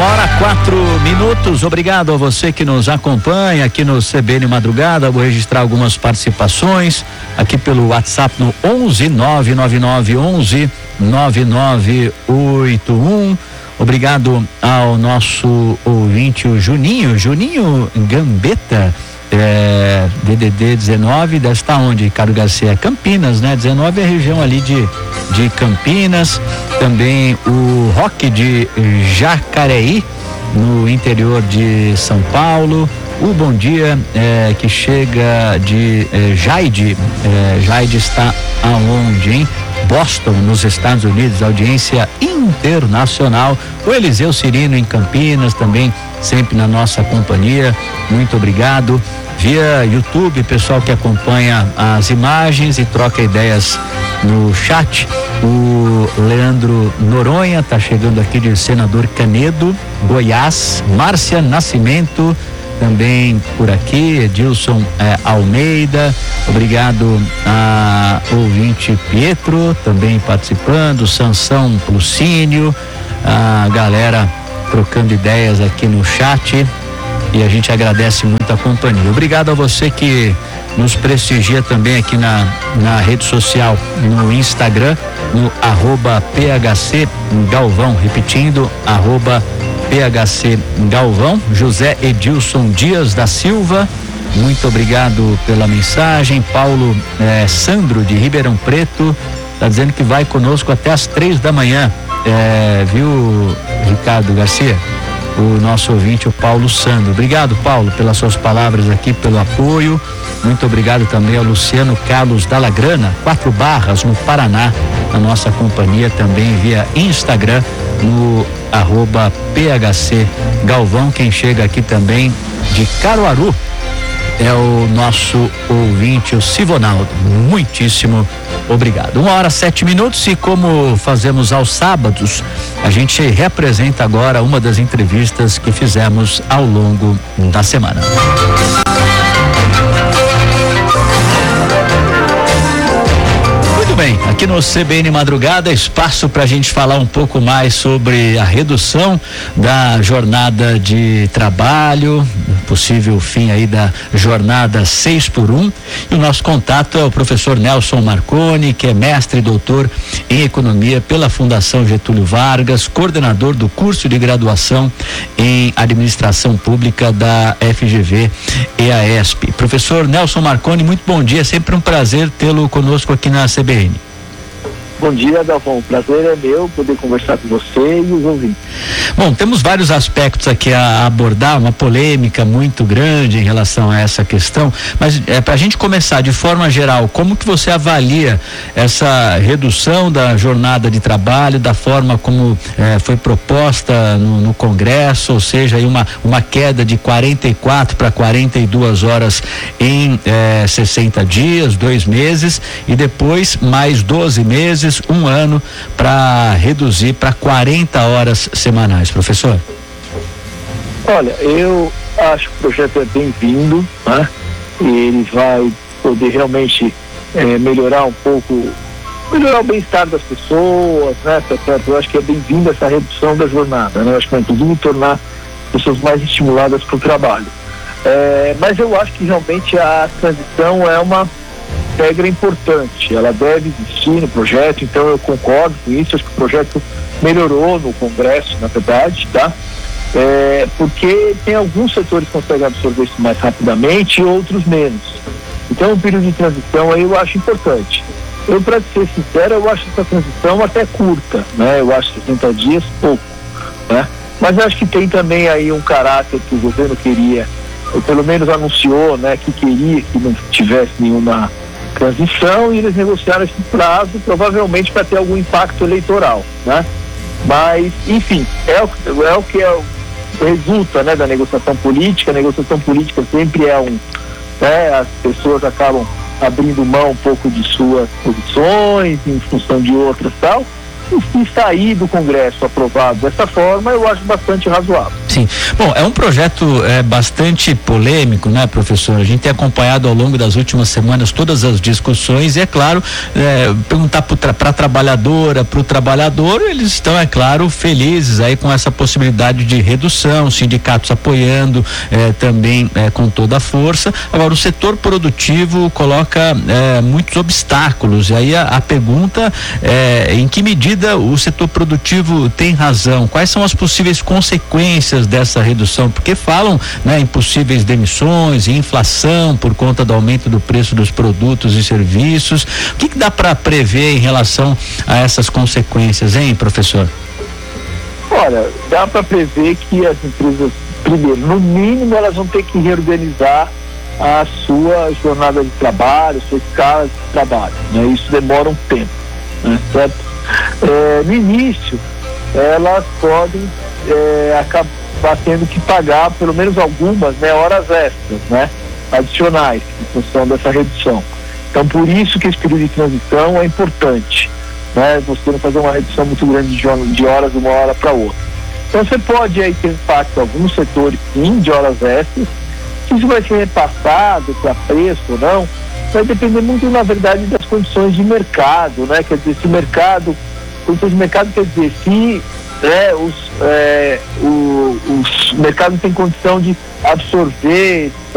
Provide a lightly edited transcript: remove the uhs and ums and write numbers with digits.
1h04. Obrigado a você que nos acompanha aqui no CBN Madrugada. Vou registrar algumas participações aqui pelo WhatsApp no 11-9981. Obrigado ao nosso ouvinte, o Juninho Gambetta, DDD 19, deve estar onde, Ricardo Garcia? Campinas, né? 19 é a região ali de Campinas. Também o Roque de Jacareí, no interior de São Paulo. O bom dia que chega de Jaide. Jaide está aonde, hein? Boston, nos Estados Unidos, audiência internacional. O Eliseu Cirino em Campinas também, sempre na nossa companhia. Muito obrigado. Via YouTube, pessoal que acompanha as imagens e troca ideias no chat. O Leandro Noronha tá chegando aqui de Senador Canedo, Goiás. Márcia Nascimento também por aqui. Edilson Almeida, obrigado a ouvinte Pietro também participando. Sansão Lucínio, a galera trocando ideias aqui no chat, e a gente agradece muito a companhia. Obrigado a você que nos prestigia também aqui na rede social, no Instagram, no @PHC Galvão, repetindo, @PHC Galvão. José Edilson Dias da Silva, muito obrigado pela mensagem. Paulo Sandro de Ribeirão Preto está dizendo que vai conosco até às 3 da manhã, viu, Ricardo Garcia? O nosso ouvinte, o Paulo Sandro. Obrigado, Paulo, pelas suas palavras aqui, pelo apoio. Muito obrigado também ao Luciano Carlos Dalagrana, 4 Barras, no Paraná, na nossa companhia também via Instagram, no @PHC Galvão. Quem chega aqui também de Caruaru é o nosso ouvinte, o Sivonaldo. Muitíssimo obrigado. 1h07, e como fazemos aos sábados, a gente reapresenta agora uma das entrevistas que fizemos ao longo da semana. Muito bem, aqui no CBN Madrugada, espaço para a gente falar um pouco mais sobre a redução da jornada de trabalho, possível fim aí da jornada 6x1. E o nosso contato é o professor Nelson Marconi, que é mestre e doutor em economia pela Fundação Getúlio Vargas, coordenador do curso de graduação em administração pública da FGV EASP. Professor Nelson Marconi, muito bom dia, sempre um prazer tê-lo conosco aqui na CBN. Bom dia, Galvão. O prazer é meu poder conversar com você e os ouvintes. Bom, temos vários aspectos aqui a abordar, uma polêmica muito grande em relação a essa questão, mas para a gente começar de forma geral, como que você avalia essa redução da jornada de trabalho, da forma como foi proposta no Congresso, ou seja, aí uma queda de 44 para 42 horas em 60 dias, 2 meses, e depois mais 12 meses, 1 ano, para reduzir para 40 horas semanais, professor? Olha, eu acho que o projeto é bem-vindo, né? E ele vai poder realmente melhorar um pouco, melhorar o bem-estar das pessoas, né? Eu acho que é bem-vindo essa redução da jornada, né? Eu acho que vai inclusive tornar as pessoas mais estimuladas para o trabalho. Mas eu acho que realmente a transição é uma regra importante, ela deve existir no projeto, então eu concordo com isso. Acho que o projeto melhorou no Congresso, na verdade, tá? Porque tem alguns setores que conseguem absorver isso mais rapidamente e outros menos. Então um período de transição aí eu acho importante. Eu, para ser sincero, eu acho essa transição até curta, né? Eu acho 60 dias pouco, né? Mas eu acho que tem também aí um caráter que o governo queria, ou pelo menos anunciou, né, que queria que não tivesse nenhuma transição, e eles negociaram esse prazo provavelmente para ter algum impacto eleitoral, né? Mas, enfim, é o que resulta, né, da negociação política. A negociação política sempre as pessoas acabam abrindo mão um pouco de suas posições em função de outras, tal. E se sair do Congresso aprovado dessa forma, eu acho bastante razoável. Sim. Bom, é um projeto bastante polêmico, né, professor? A gente tem acompanhado ao longo das últimas semanas todas as discussões e, é claro, perguntar para a trabalhadora, para o trabalhador, eles estão, é claro, felizes aí com essa possibilidade de redução, sindicatos apoiando também com toda a força. Agora, o setor produtivo coloca muitos obstáculos e aí a pergunta é em que medida o setor produtivo tem razão? Quais são as possíveis consequências dessa redução, porque falam, né, em possíveis demissões e inflação por conta do aumento do preço dos produtos e serviços. O que dá para prever em relação a essas consequências, hein, professor? Olha, dá para prever que as empresas, primeiro, no mínimo, elas vão ter que reorganizar a sua jornada de trabalho, sua escala de trabalho, né? Isso demora um tempo, né? Certo? No início, elas podem acabar tendo que pagar pelo menos algumas, né, horas extras, né, adicionais em função dessa redução. Então, por isso que esse período de transição é importante, né, você não fazer uma redução muito grande de horas de uma hora para outra. Então, você pode aí ter impacto em alguns setores, sim, de horas extras. Se isso vai ser repassado para preço ou não, vai depender muito, na verdade, das condições de mercado, né? Quer dizer, se o mercado, condições de mercado quer dizer, se o mercado não tem condição de absorver